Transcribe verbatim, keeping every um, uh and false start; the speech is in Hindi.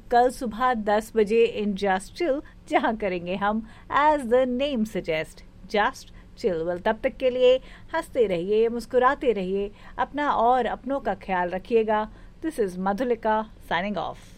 कल सुबह दस बजे इन जस्ट चिल, जहां करेंगे हम as the name suggest just chill. Well, तब तक के लिए हंसते रहिए, मुस्कुराते रहिए, अपना और अपनों का ख्याल रखिएगा। This is Madhulika signing off.